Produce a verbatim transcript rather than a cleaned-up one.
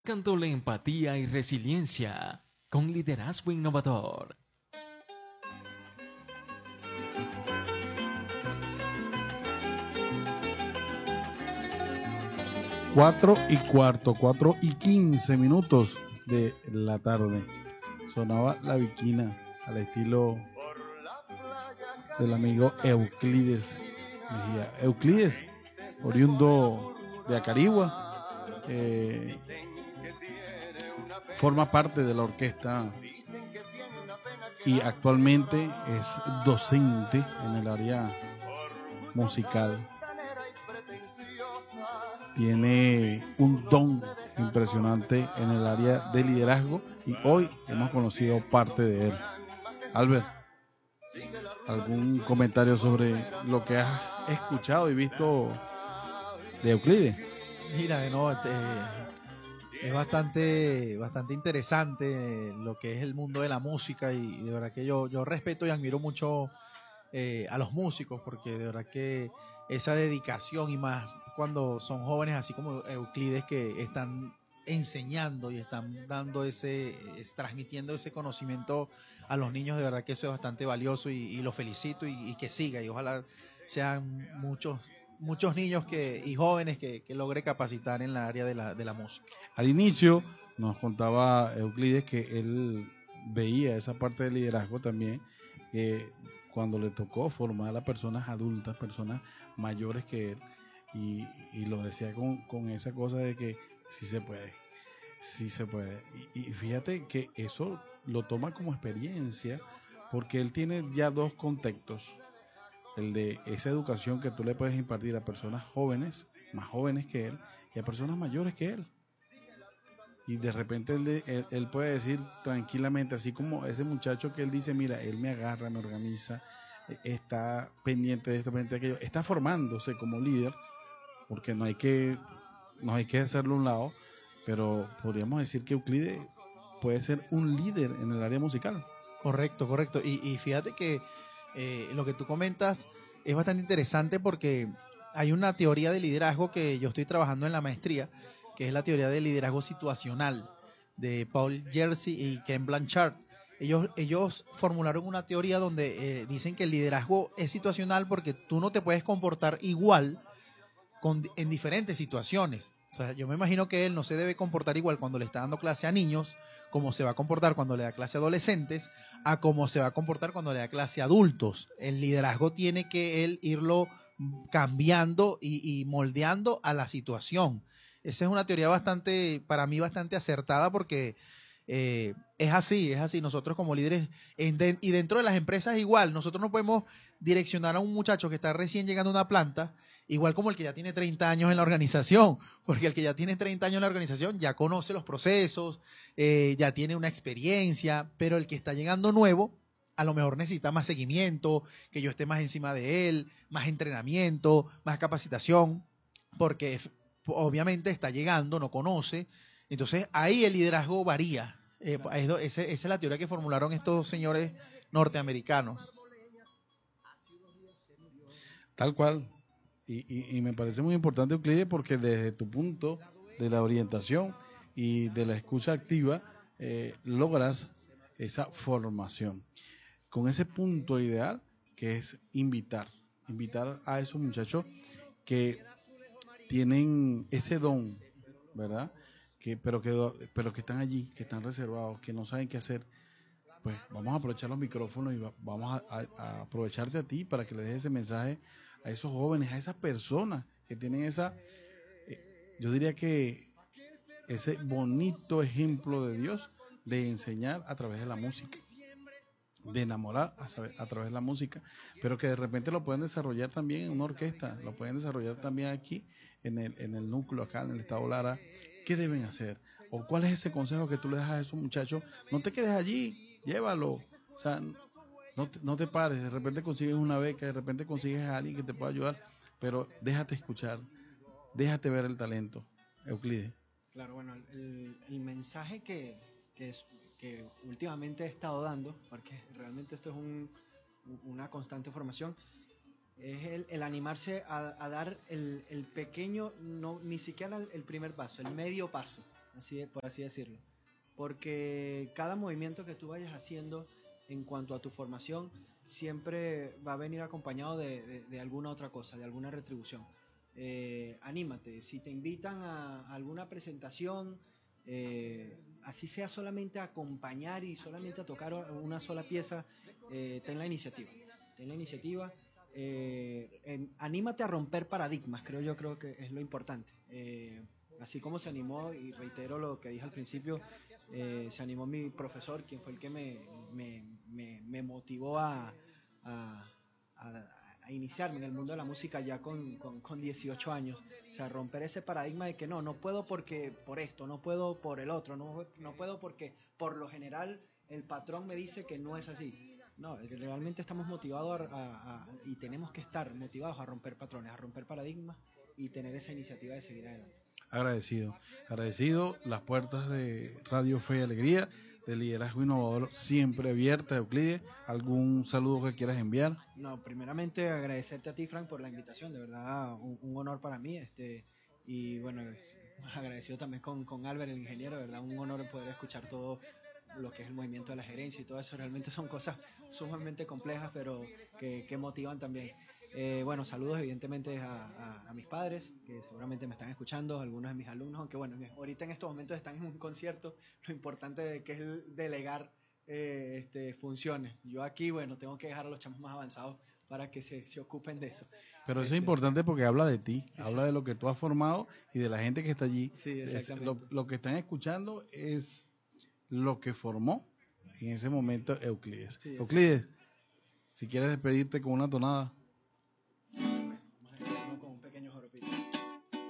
Cantó la empatía y resiliencia con liderazgo innovador. Cuatro y cuarto, cuatro y quince minutos de la tarde. Sonaba La Viquina al estilo del amigo Euclides Mejía. Euclides, oriundo de Acarigua, eh, forma parte de la orquesta y actualmente es docente en el área musical. Tiene un don impresionante en el área de liderazgo y hoy hemos conocido parte de él. Albert, ¿algún comentario sobre lo que has escuchado y visto de Euclides? Mira, no, este, es bastante, bastante interesante lo que es el mundo de la música y de verdad que yo, yo respeto y admiro mucho eh, a los músicos porque de verdad que esa dedicación y más cuando son jóvenes así como Euclides que están enseñando y están dando ese, es, transmitiendo ese conocimiento a los niños, de verdad que eso es bastante valioso y, y lo felicito y, y que siga y ojalá sean muchos muchos niños que y jóvenes que, que logre capacitar en la área de la, de la música. Al inicio nos contaba Euclides que él veía esa parte del liderazgo también, que cuando le tocó formar a personas adultas, personas mayores que él, y, y lo decía con, con esa cosa de que sí se puede, sí se puede. Y, y fíjate que eso lo toma como experiencia, porque él tiene ya dos contextos. El de esa educación que tú le puedes impartir a personas jóvenes, más jóvenes que él, y a personas mayores que él. Y de repente él, él, él puede decir tranquilamente, así como ese muchacho que él dice, mira, él me agarra, me organiza, está pendiente de esto, pendiente de aquello, está formándose como líder, porque no hay que, no hay que hacerlo a un lado, pero podríamos decir que Euclides puede ser un líder en el área musical. Correcto, correcto. Y, y fíjate que eh, lo que tú comentas es bastante interesante porque hay una teoría de liderazgo que yo estoy trabajando en la maestría, que es la teoría del liderazgo situacional de Paul Jersey y Ken Blanchard. Ellos, ellos formularon una teoría donde eh, dicen que el liderazgo es situacional porque tú no te puedes comportar igual con, en diferentes situaciones. O sea, yo me imagino que él no se debe comportar igual cuando le está dando clase a niños, como se va a comportar cuando le da clase a adolescentes, a cómo se va a comportar cuando le da clase a adultos. El liderazgo tiene que él irlo cambiando y, y moldeando a la situación. Esa es una teoría bastante, para mí, bastante acertada porque eh, es así, es así. Nosotros como líderes, en de, y dentro de las empresas igual, nosotros no podemos direccionar a un muchacho que está recién llegando a una planta, igual como el que ya tiene treinta años en la organización, porque el que ya tiene treinta años en la organización ya conoce los procesos, eh, ya tiene una experiencia, pero el que está llegando nuevo, a lo mejor necesita más seguimiento, que yo esté más encima de él, más entrenamiento, más capacitación, porque obviamente está llegando, no conoce. Entonces ahí el liderazgo varía. Eh, esa es la teoría que formularon estos señores norteamericanos. Tal cual. Y, y, y me parece muy importante, Euclides, porque desde tu punto de la orientación y de la escucha activa, eh, logras esa formación. Con ese punto ideal que es invitar, invitar a esos muchachos que tienen ese don, ¿verdad? Que, pero, que, pero que están allí, que están reservados, que no saben qué hacer. Pues vamos a aprovechar los micrófonos y va, vamos a, a, a aprovecharte a ti para que le des ese mensaje a esos jóvenes, a esas personas que tienen esa, eh, yo diría que ese bonito ejemplo de Dios de enseñar a través de la música, de enamorar a, saber, a través de la música, pero que de repente lo pueden desarrollar también en una orquesta, lo pueden desarrollar también aquí en el, en el núcleo, acá en el estado Lara. ¿Qué deben hacer? ¿O cuál es ese consejo que tú le das a esos muchachos? No te quedes allí, llévalo. O sea, no te, no te pares, de repente consigues una beca, de repente consigues a alguien que te pueda ayudar, pero déjate escuchar, déjate ver el talento. Euclides. Claro, bueno, el, el mensaje que, que, es, que últimamente he estado dando, porque realmente esto es un, una constante formación, es el, el animarse a, a dar el, el pequeño, no, ni siquiera el, el primer paso, el medio paso. así de- por así decirlo. Porque cada movimiento que tú vayas haciendo en cuanto a tu formación siempre va a venir acompañado de, de- de alguna otra cosa, de alguna retribución. Eh, anímate, si te invitan a, a alguna presentación, eh, así sea solamente a acompañar y solamente a tocar una sola pieza, eh, ten la iniciativa, ten la iniciativa. Eh, en- anímate a romper paradigmas, creo yo, creo que es lo importante. Eh, así como se animó, y reitero lo que dije al principio, eh, se animó mi profesor, quien fue el que me, me, me, me motivó a, a, a- a iniciarme en el mundo de la música ya con, con, con dieciocho años. O sea, romper ese paradigma de que no, no puedo porque por esto, no puedo por el otro, no, no puedo porque por lo general el patrón me dice que no es así. No, realmente estamos motivados a, a- a- y tenemos que estar motivados a romper patrones, a romper paradigmas y tener esa iniciativa de seguir adelante. Agradecido, agradecido. Las puertas de Radio Fe y Alegría, de Liderazgo Innovador, siempre abiertas. Euclides, ¿algún saludo que quieras enviar? No, primeramente agradecerte a ti, Frank, por la invitación, de verdad un, un honor para mí, este y bueno, agradecido también con, con Albert, el ingeniero, de verdad un honor poder escuchar todo lo que es el movimiento de la gerencia y todo eso, realmente son cosas sumamente complejas, pero que, que motivan también. Eh, bueno, saludos evidentemente a, a, a mis padres, que seguramente me están escuchando, algunos de mis alumnos, aunque bueno, ahorita en estos momentos están en un concierto, lo importante que es el delegar eh, este, funciones. Yo aquí, bueno, tengo que dejar a los chamos más avanzados para que se, se ocupen de eso. Pero eso Este, es importante porque habla de ti, habla de lo que tú has formado y de la gente que está allí. Sí, Es- exactamente. lo, lo que están escuchando es lo que formó en ese momento Euclides. Sí, Euclides, si quieres despedirte con una tonada.